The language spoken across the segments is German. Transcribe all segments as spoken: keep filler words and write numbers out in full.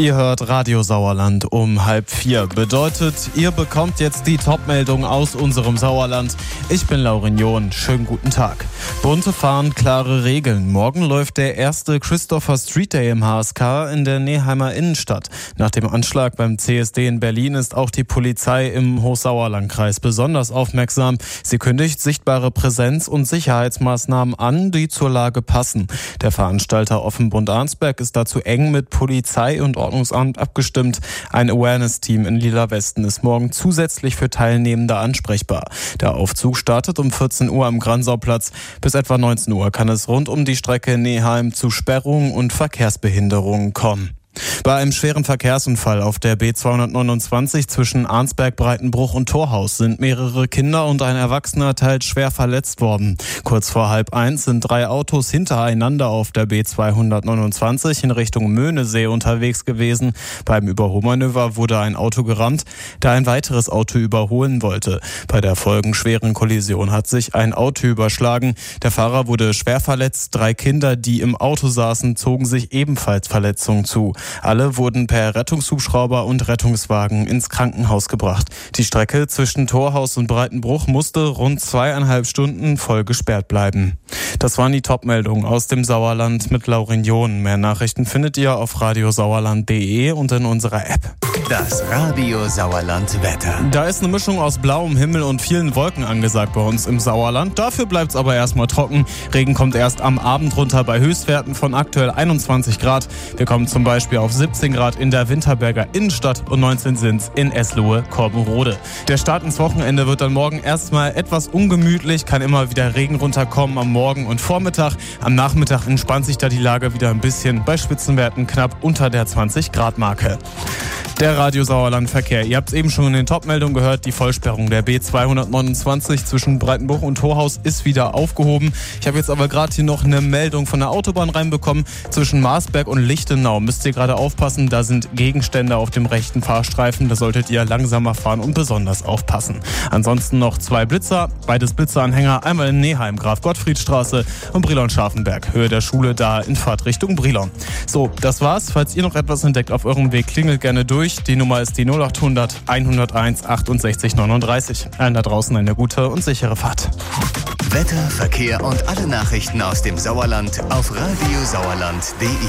Ihr hört Radio Sauerland um halb vier. Bedeutet, ihr bekommt jetzt die Top-Meldung aus unserem Sauerland. Ich bin Laurin John. Schönen guten Tag. Bunte Fahren, klare Regeln. Morgen läuft der erste Christopher Street Day im H S K in der Neeheimer Innenstadt. Nach dem Anschlag beim C S D in Berlin ist auch die Polizei im Hochsauerlandkreis besonders aufmerksam. Sie kündigt sichtbare Präsenz und Sicherheitsmaßnahmen an, die zur Lage passen. Der Veranstalter Offenbund-Arnsberg ist dazu eng mit Polizei und Ordnungsamt abgestimmt. Ein Awareness-Team in Lila Westen ist morgen zusätzlich für Teilnehmende ansprechbar. Der Aufzug startet um vierzehn Uhr am Gransauplatz. Bis etwa neunzehn Uhr kann es rund um die Strecke Neheim zu Sperrungen und Verkehrsbehinderungen kommen. Bei einem schweren Verkehrsunfall auf der B zweihundertneunundzwanzig zwischen Arnsberg, Breitenbruch und Torhaus sind mehrere Kinder und ein Erwachsener teils schwer verletzt worden. Kurz vor halb eins sind drei Autos hintereinander auf der B zweihundertneunundzwanzig in Richtung Möhnesee unterwegs gewesen. Beim Überholmanöver wurde ein Auto gerammt, da ein weiteres Auto überholen wollte. Bei der folgenschweren Kollision hat sich ein Auto überschlagen. Der Fahrer wurde schwer verletzt. Drei Kinder, die im Auto saßen, zogen sich ebenfalls Verletzungen zu. Alle wurden per Rettungshubschrauber und Rettungswagen ins Krankenhaus gebracht. Die Strecke zwischen Torhaus und Breitenbruch musste rund zweieinhalb Stunden voll gesperrt bleiben. Das waren die Top-Meldungen aus dem Sauerland mit Laurin John. Mehr Nachrichten findet ihr auf radiosauerland punkt de und in unserer App. Das Radio Sauerland Wetter. Da ist eine Mischung aus blauem Himmel und vielen Wolken angesagt bei uns im Sauerland. Dafür bleibt es aber erstmal trocken. Regen kommt erst am Abend runter bei Höchstwerten von aktuell einundzwanzig Grad. Wir kommen zum Beispiel auf siebzehn Grad in der Winterberger Innenstadt und neunzehn sind's in Eslohe-Korbenrode. Der Start ins Wochenende wird dann morgen erstmal etwas ungemütlich, kann immer wieder Regen runterkommen am Morgen und Vormittag. Am Nachmittag entspannt sich da die Lage wieder ein bisschen, bei Spitzenwerten knapp unter der zwanzig Grad Marke. Der Radio Sauerland Verkehr. Ihr habt es eben schon in den Top-Meldungen gehört, die Vollsperrung der B zweihundertneunundzwanzig zwischen Breitenbruch und Torhaus ist wieder aufgehoben. Ich habe jetzt aber gerade hier noch eine Meldung von der Autobahn reinbekommen. Zwischen Marsberg und Lichtenau müsst ihr gerade aufpassen, da sind Gegenstände auf dem rechten Fahrstreifen. Da solltet ihr langsamer fahren und besonders aufpassen. Ansonsten noch zwei Blitzer, beides Blitzeranhänger, einmal in Neheim, Graf-Gottfried-Straße und Brilon-Scharfenberg. Höhe der Schule da in Fahrtrichtung Brilon. So, das war's. Falls ihr noch etwas entdeckt auf eurem Weg, klingelt gerne durch. Die Nummer ist die null achthundert hunderteins achtundsechzig neununddreißig. Allen da draußen eine gute und sichere Fahrt. Wetter, Verkehr und alle Nachrichten aus dem Sauerland auf radiosauerland punkt de.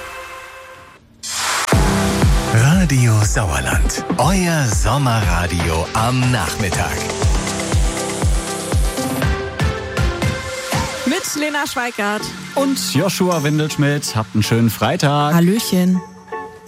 Radio Sauerland, euer Sommerradio am Nachmittag. Mit Lena Schweikart und Joshua Windelschmidt. Habt einen schönen Freitag. Hallöchen.